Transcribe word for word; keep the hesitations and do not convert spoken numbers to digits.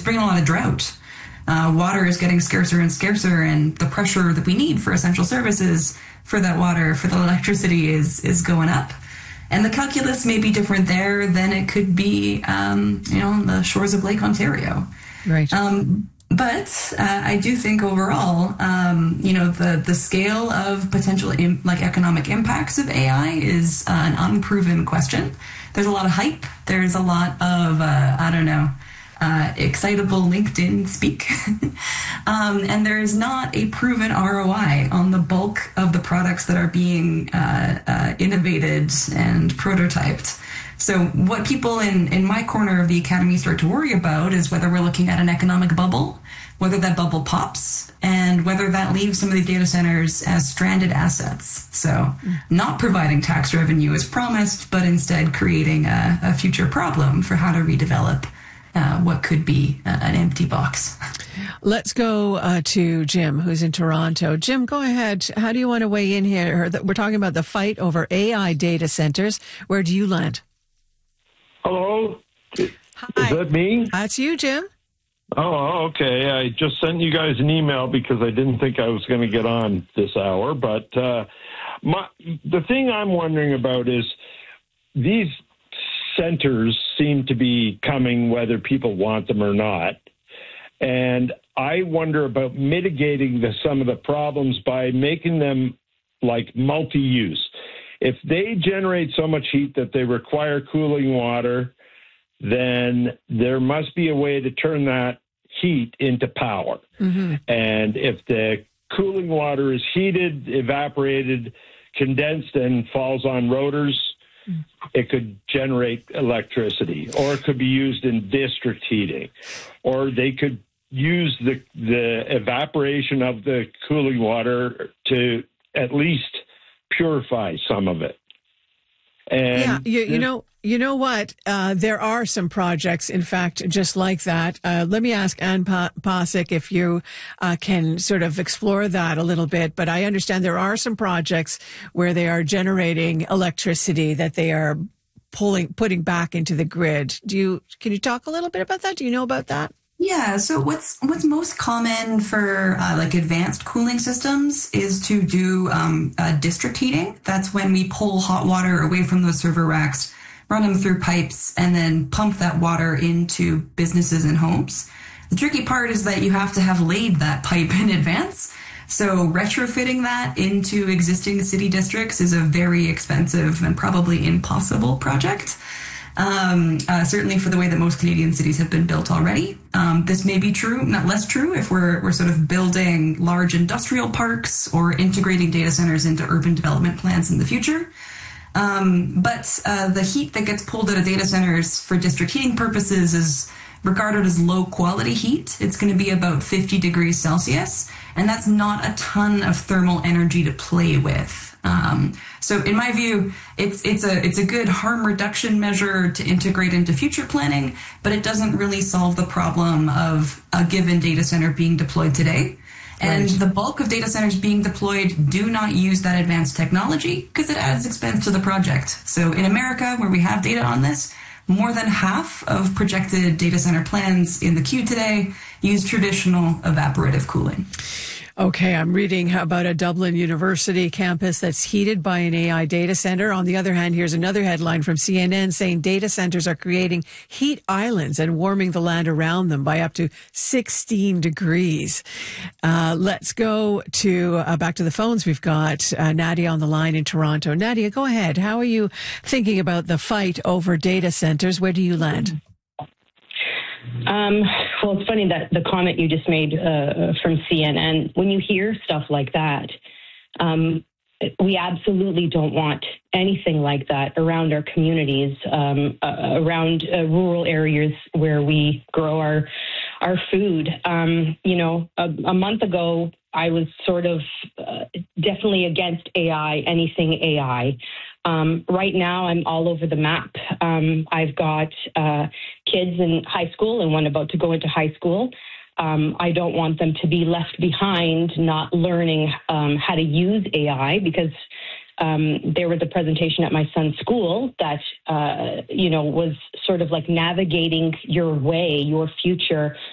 bringing a lot of drought. Uh, water is getting scarcer and scarcer, and the pressure that we need for essential services for that water, for the electricity, is is going up. And the calculus may be different there than it could be, um, you know, on the shores of Lake Ontario. Right. Um, but uh, I do think overall, um, you know, the the scale of potential Im- like economic impacts of A I is uh, an unproven question. There's a lot of hype. There's a lot of uh, I don't know. Uh, excitable LinkedIn speak. um, and there is not a proven R O I on the bulk of the products that are being uh, uh, innovated and prototyped. So what people in, in my corner of the academy start to worry about is whether we're looking at an economic bubble, whether that bubble pops, and whether that leaves some of the data centers as stranded assets. So not providing tax revenue as promised, but instead creating a, a future problem for how to redevelop Uh, what could be uh, an empty box. Let's go uh, to Jim, who's in Toronto. Jim, go ahead. How do you want to weigh in here? We're talking about the fight over A I data centers. Where do you land? Hello? Hi. Is that me? That's you, Jim. Oh, okay. I just sent you guys an email because I didn't think I was going to get on this hour. But uh, my, the thing I'm wondering about is these centers seem to be coming whether people want them or not. And I wonder about mitigating the, some of the problems by making them like multi-use. If they generate so much heat that they require cooling water, then there must be a way to turn that heat into power. Mm-hmm. And if the cooling water is heated, evaporated, condensed, and falls on rotors, it could generate electricity, or it could be used in district heating, or they could use the the evaporation of the cooling water to at least purify some of it. And yeah, you, you know, you know what? Uh, there are some projects, in fact, just like that. Uh, let me ask Ann pa- Pasek if you uh, can sort of explore that a little bit. But I understand there are some projects where they are generating electricity that they are pulling, putting back into the grid. Do you? Can you talk a little bit about that? Do you know about that? Yeah, so what's what's most common for uh, like advanced cooling systems is to do um, uh, district heating. That's when we pull hot water away from those server racks, run them through pipes, and then pump that water into businesses and homes. The tricky part is that you have to have laid that pipe in advance. So retrofitting that into existing city districts is a very expensive and probably impossible project. Um, uh, certainly for the way that most Canadian cities have been built already. Um, this may be true, not less true, if we're we're sort of building large industrial parks or integrating data centers into urban development plans in the future. Um, but uh, the heat that gets pulled out of data centers for district heating purposes is regarded as low quality heat. It's going to be about fifty degrees Celsius, and that's not a ton of thermal energy to play with. Um, so in my view, it's it's a it's a good harm reduction measure to integrate into future planning, but it doesn't really solve the problem of a given data center being deployed today. And right. The bulk of data centers being deployed do not use that advanced technology because it adds expense to the project. So in America, where we have data on this, more than half of projected data center plans in the queue today use traditional evaporative cooling. Okay, I'm reading about a Dublin University campus that's heated by an A I data center. On the other hand, here's another headline from C N N saying data centers are creating heat islands and warming the land around them by up to sixteen degrees. Uh, let's go to uh, back to the phones. We've got uh, Nadia on the line in Toronto. Nadia, go ahead. How are you thinking about the fight over data centers? Where do you land? Um, well, it's funny that the comment you just made uh, from C N N, when you hear stuff like that, um, we absolutely don't want anything like that around our communities, um, uh, around uh, rural areas where we grow our our food. Um, you know, a, a month ago, I was sort of uh, definitely against A I, anything A I. Um, right now, I'm all over the map. Um, I've got uh, kids in high school and one about to go into high school. Um, I don't want them to be left behind not learning um, how to use A I because um, there was a presentation at my son's school that, uh, you know, was sort of like navigating your way, your future